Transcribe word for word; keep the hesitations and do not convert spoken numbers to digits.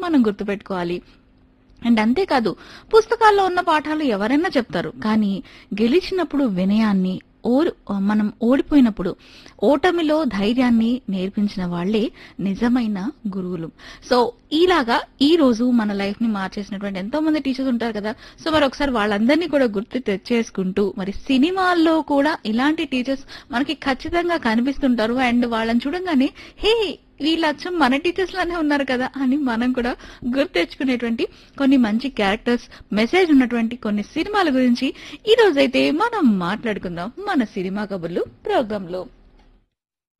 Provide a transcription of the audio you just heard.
మనం గుర్తుపెట్టుకోవాలి. అండ్ అంతేకాదు, పుస్తకాల్లో ఉన్న పాఠాలు ఎవరైనా చెప్తారు, కానీ గెలిచినప్పుడు వినయాన్ని, ఓరు మనం ఓడిపోయినప్పుడు ఓటమిలో ధైర్యాన్ని నేర్పించిన వాళ్లే నిజమైన గురువులు. సో ఇలాగా ఈ రోజు మన లైఫ్ ని మార్చేసినటువంటి ఎంతో మంది టీచర్స్ ఉంటారు కదా. సో మరి ఒకసారి వాళ్ళందరినీ కూడా గుర్తు తెచ్చేసుకుంటూ, మరి సినిమాల్లో కూడా ఇలాంటి టీచర్స్ మనకి ఖచ్చితంగా కనిపిస్తుంటారు. అండ్ వాళ్ళని చూడంగానే హే, వీళ్ళు అచ్చం మన టీచర్స్ లానే ఉన్నారు కదా అని మనం కూడా గుర్తు తెచ్చుకునేటువంటి కొన్ని మంచి క్యారెక్టర్స్, మెసేజ్ ఉన్నటువంటి కొన్ని సినిమాల గురించి ఈ రోజైతే మనం మాట్లాడుకుందాం మన సినిమా కబుర్లు ప్రోగ్రామ్ లో.